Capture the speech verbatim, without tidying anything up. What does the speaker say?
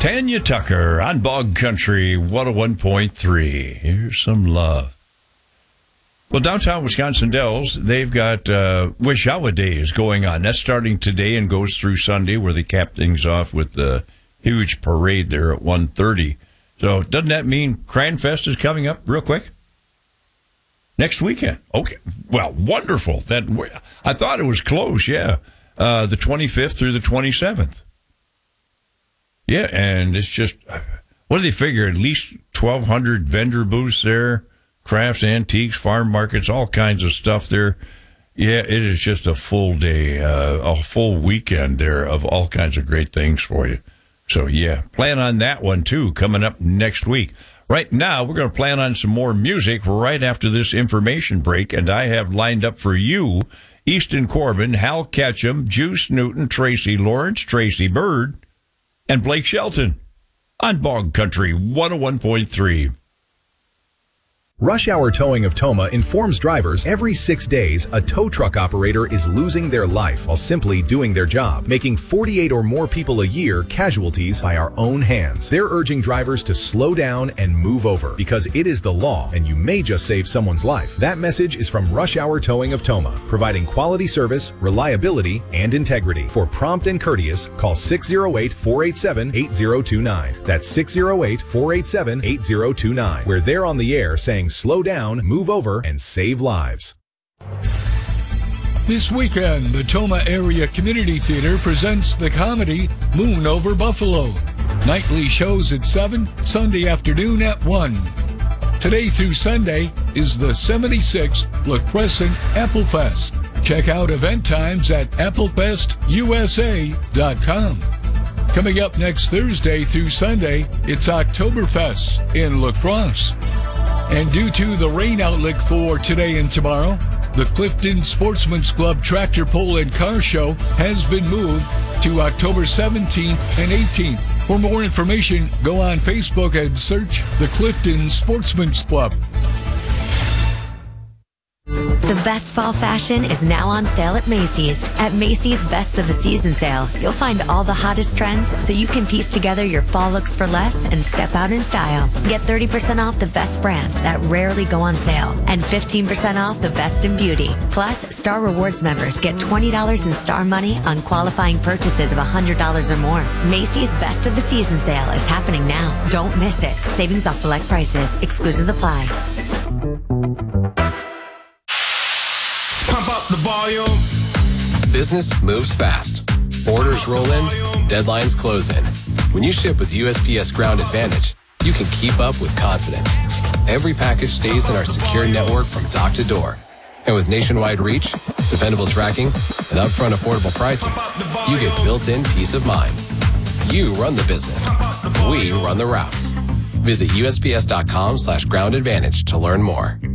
Tanya Tucker on Bog Country one oh one point three. Here's some love. Well, downtown Wisconsin Dells, they've got uh, Wishawa Days going on. That's starting today and goes through Sunday, where they cap things off with the huge parade there at one thirty. So doesn't that mean Cranfest is coming up real quick? Next weekend. Okay. Well, wonderful. That I thought it was close, yeah. Uh, the twenty-fifth through the twenty-seventh. Yeah, and it's just, what do they figure? At least twelve hundred vendor booths there, crafts, antiques, farm markets, all kinds of stuff there. Yeah, it is just a full day, uh, a full weekend there of all kinds of great things for you. So, yeah, plan on that one, too, coming up next week. Right now, we're going to plan on some more music right after this information break, and I have lined up for you Easton Corbin, Hal Ketchum, Juice Newton, Tracy Lawrence, Tracy Bird, and Blake Shelton on Bog Country one oh one point three. Rush Hour Towing of Toma informs drivers every six days a tow truck operator is losing their life while simply doing their job, making forty-eight or more people a year casualties by our own hands. They're urging drivers to slow down and move over because it is the law and you may just save someone's life. That message is from Rush Hour Towing of Toma, providing quality service, reliability, and integrity. For prompt and courteous, call six oh eight, four eight seven, eight oh two nine. That's six oh eight, four eight seven, eight oh two nine. Where they're on the air saying slow down, move over, and save lives. This weekend, the Toma Area Community Theater presents the comedy Moon Over Buffalo. Nightly shows at seven, Sunday afternoon at one. Today through Sunday is the seventy-sixth La Crescent Apple Fest. Check out event times at applefest u s a dot com. Coming up next Thursday through Sunday, it's Oktoberfest in La Crosse. And due to the rain outlook for today and tomorrow, the Clifton Sportsman's Club Tractor Pull and Car Show has been moved to October seventeenth and eighteenth. For more information, go on Facebook and search the Clifton Sportsman's Club. The best fall fashion is now on sale at Macy's. At Macy's Best of the Season sale, you'll find all the hottest trends so you can piece together your fall looks for less and step out in style. Get thirty percent off the best brands that rarely go on sale and fifteen percent off the best in beauty. Plus, Star Rewards members get twenty dollars in Star Money on qualifying purchases of one hundred dollars or more. Macy's Best of the Season sale is happening now. Don't miss it. Savings off select prices. Exclusions apply. Pump up the volume. Business moves fast. Orders roll in, deadlines close in. When you ship with U S P S Ground Advantage, you can keep up with confidence. Every package stays in our secure network from dock to door. And with nationwide reach, dependable tracking, and upfront affordable pricing, you get built-in peace of mind. You run the business. We run the routes. Visit U S P S dot com slash ground advantage to learn more.